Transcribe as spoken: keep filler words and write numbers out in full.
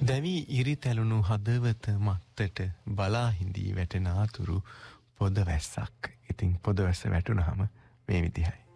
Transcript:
දැවි ඉරිතැලුණු හදවත මත්තට බලා හිඳී වැටෙන ආතුරු පොද වැස්සක්. ඉතින් පොද වැස්ස වැටුනහම මේ විදිහයි.